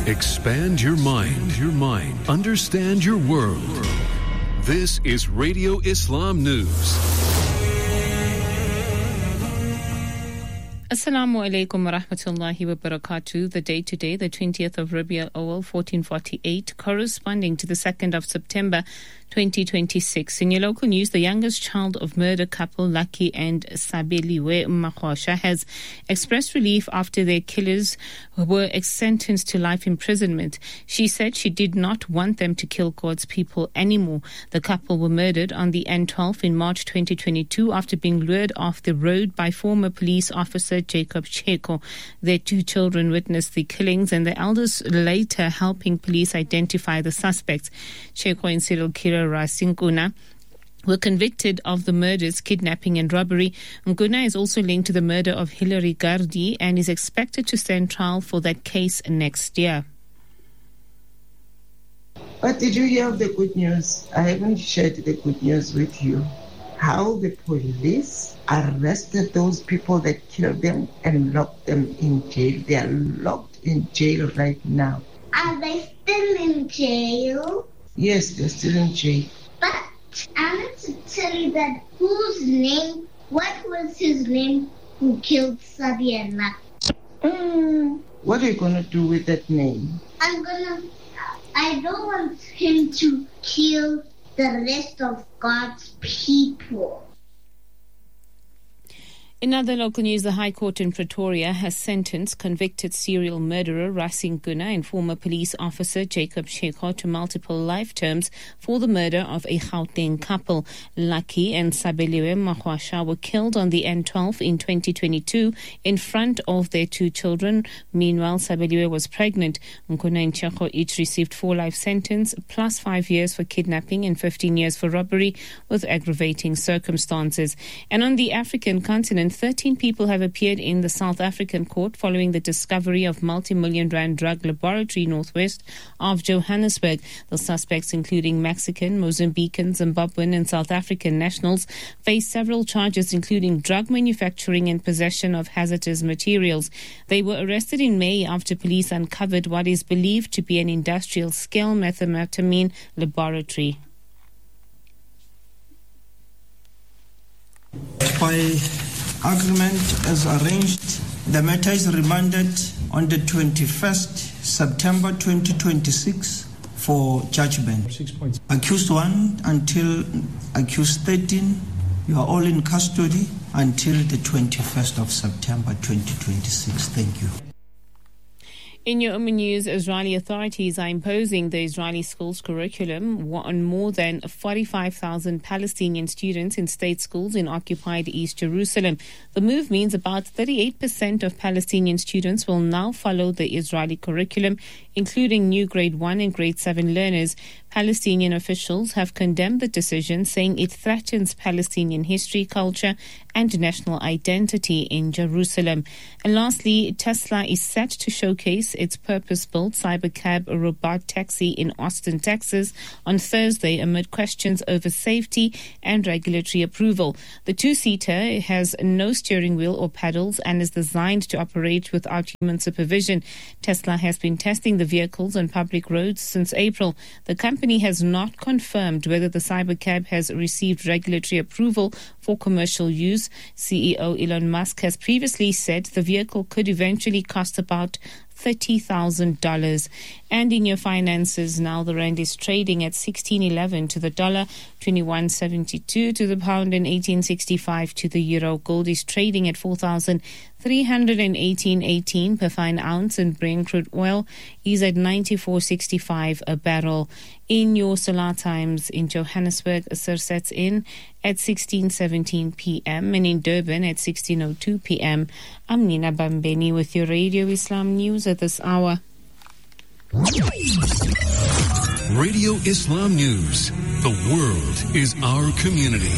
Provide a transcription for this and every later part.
Expand your mind. Understand your world. This is Radio Islam News. Assalamu alaikum wa rahmatullahi wa barakatuh. The day today, the 20th of Rabiul Awal 1448, corresponding to the 2nd of September 2026. In your local news, the youngest child of murder couple Lucky and Sabeliwe Makhwasha has expressed relief after their killers were sentenced to life imprisonment. She said she did not want them to kill God's people anymore. The couple were murdered on the N12 in March 2022 after being lured off the road by former police officer Jacob Cheko. Their two children witnessed the killings and the eldest later helping police identify the suspects. Cheko and serial killer Rasim Nguna were convicted of the murders, kidnapping and robbery. Nguna is also linked to the murder of Hilary Gardi and is expected to stand trial for that case next year. But did you hear the good news? I haven't shared the good news with you. How the police arrested those people that killed them and locked them in jail. They are locked in jail right now. Are they still in jail? Yes, they're still in jail. But I want to tell you that what was his name who killed Sabi and Lucky? What are you going to do with that name? I don't want him to kill the rest of God's people. In other local news, the High Court in Pretoria has sentenced convicted serial murderer Rasim Nguna and former police officer Jacob Cheko to multiple life terms for the murder of a Gauteng couple. Lucky and Sabeliwe Makhwasha were killed on the N12 in 2022 in front of their two children. Meanwhile, Sabeliwe was pregnant. Nguna and Cheko each received 4 life sentences plus 5 years for kidnapping and 15 years for robbery with aggravating circumstances. And on the African continent, 13 people have appeared in the South African court following the discovery of multi-million rand drug laboratory northwest of Johannesburg. The suspects, including Mexican, Mozambican, Zimbabwean and South African nationals, face several charges including drug manufacturing and possession of hazardous materials. They were arrested in May after police uncovered what is believed to be an industrial-scale methamphetamine laboratory. By agreement as arranged, the matter is remanded on the 21st September 2026 for judgment. 6 points. Accused 1 until accused 13, you are all in custody until the 21st of September 2026. Thank you. In your news, Israeli authorities are imposing the Israeli schools curriculum on more than 45,000 Palestinian students in state schools in occupied East Jerusalem. The move means about 38% of Palestinian students will now follow the Israeli curriculum, including new grade 1 and grade 7 learners. Palestinian officials have condemned the decision, saying it threatens Palestinian history, culture and national identity in Jerusalem. And lastly, Tesla is set to showcase its purpose-built Cybercab robot taxi in Austin, Texas on Thursday amid questions over safety and regulatory approval. The two-seater has no steering wheel or pedals and is designed to operate without human supervision. Tesla has been testing the vehicles on public roads since April. The company has not confirmed whether the Cybercab has received regulatory approval for commercial use. CEO Elon Musk has previously said the vehicle could eventually cost about $30,000. And in your finances now, the rand is trading at 16.11 to the dollar, 21.72 to the pound and 18.65 to the euro. Gold is trading at 4,318.18 per fine ounce, and Brent crude oil is at 94.65 a barrel. In your solar times, in Johannesburg, Asr sets in at 16:17 p.m. and in Durban at 16:02 p.m. I'm Nina Bambeni with your Radio Islam News at this hour. Radio Islam News. The world is our community.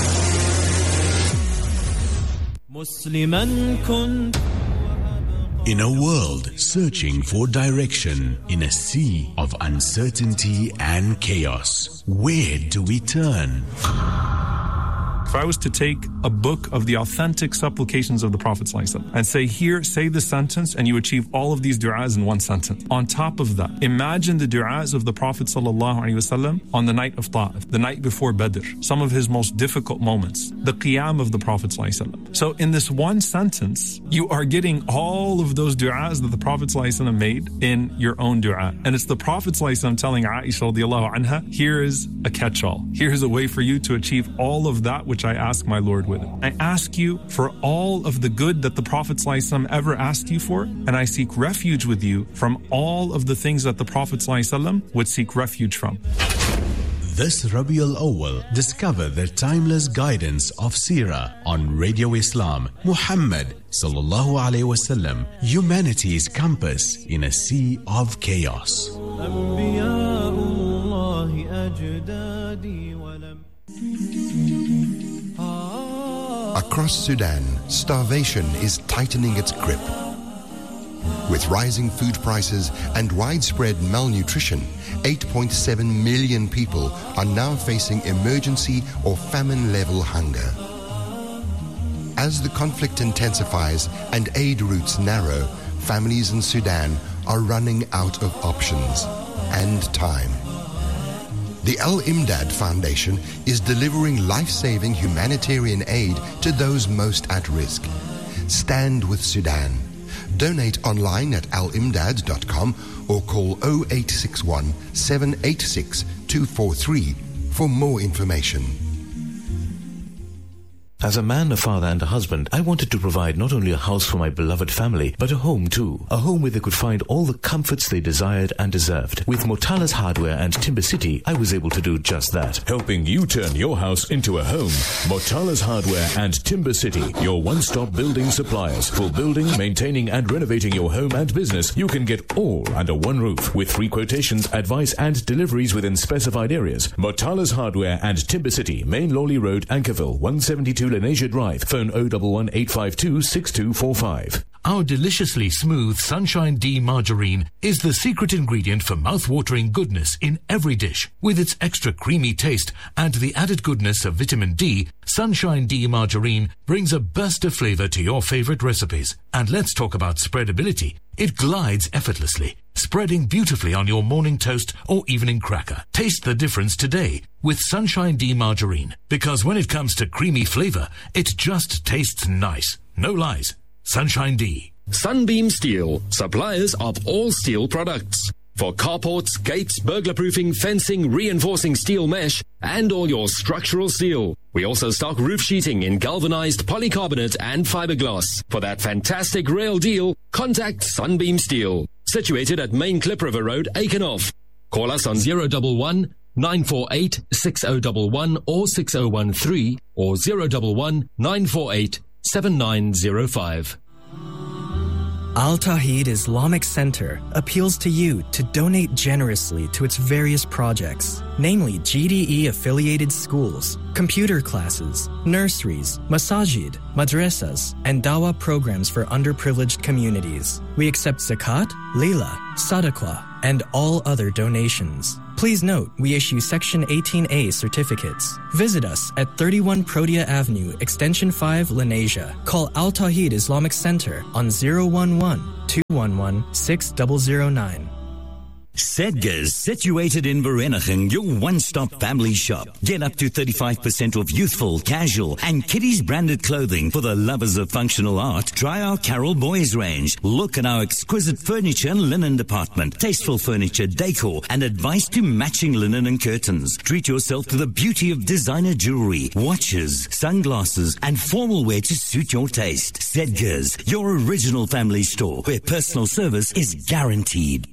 In a world searching for direction, in a sea of uncertainty and chaos, where do we turn? If I was to take a book of the authentic supplications of the Prophet ﷺ and say, here, say this sentence, and you achieve all of these du'as in one sentence. On top of that, imagine the du'as of the Prophet ﷺ on the night of Ta'if, the night before Badr, some of his most difficult moments, the qiyam of the Prophet ﷺ. So in this one sentence, you are getting all of those du'as that the Prophet ﷺ made in your own du'a. And it's the Prophet ﷺ telling Aisha radiallahu anha, here is a catch-all. Here is a way for you to achieve all of that which I ask my Lord with it. I ask you for all of the good that the Prophet ﷺ ever asked you for, and I seek refuge with you from all of the things that the Prophet ﷺ would seek refuge from. This Rabiul Awwal, discover the timeless guidance of Seerah on Radio Islam. Muhammad sallallahu alaihi wasallam, humanity's compass in a sea of chaos. Across Sudan, starvation is tightening its grip. With rising food prices and widespread malnutrition, 8.7 million people are now facing emergency or famine-level hunger. As the conflict intensifies and aid routes narrow, families in Sudan are running out of options and time. The Al-Imdad Foundation is delivering life-saving humanitarian aid to those most at risk. Stand with Sudan. Donate online at alimdad.com or call 0861 786 243 for more information. As a man, a father and a husband, I wanted to provide not only a house for my beloved family, but a home too. A home where they could find all the comforts they desired and deserved. With Motala's Hardware and Timber City, I was able to do just that. Helping you turn your house into a home. Motala's Hardware and Timber City, your one-stop building suppliers. For building, maintaining and renovating your home and business, you can get all under one roof. With free quotations, advice and deliveries within specified areas. Motala's Hardware and Timber City, Main Lawley Road, Ankerville, 172 Lenasia Drive. Phone 011 852 6245. Our deliciously smooth Sunshine D margarine is the secret ingredient for mouth-watering goodness in every dish. With its extra creamy taste and the added goodness of vitamin D, Sunshine D margarine brings a burst of flavor to your favorite recipes. And let's talk about spreadability. It glides effortlessly, spreading beautifully on your morning toast or evening cracker. Taste the difference today with Sunshine D margarine, because when it comes to creamy flavor, it just tastes nice. No lies. Sunshine D. Sunbeam Steel, suppliers of all steel products. For carports, gates, burglar-proofing, fencing, reinforcing steel mesh, and all your structural steel. We also stock roof sheeting in galvanized polycarbonate and fiberglass. For that fantastic rail deal, contact Sunbeam Steel. Situated at Main Klip River Road, Aikenhof. Call us on 011 948 6011 or 6013 or 011 948 7905. Al Tawheed Islamic Center appeals to you to donate generously to its various projects, namely GDE-affiliated schools, computer classes, nurseries, masajid, madrasas, and dawah programs for underprivileged communities. We accept zakat, lila, sadaqah, and all other donations. Please note, we issue Section 18A certificates. Visit us at 31 Protea Avenue, Extension 5, Lenasia. Call Al Tawheed Islamic Center on 011-211-6009. Sedgars, situated in Vereeniging, your one-stop family shop. Get up to 35% off youthful, casual, and kiddies branded clothing. For the lovers of functional art, try our Carol Boys range. Look at our exquisite furniture and linen department. Tasteful furniture, decor, and advice to matching linen and curtains. Treat yourself to the beauty of designer jewelry, watches, sunglasses, and formal wear to suit your taste. Sedgars, your original family store, where personal service is guaranteed.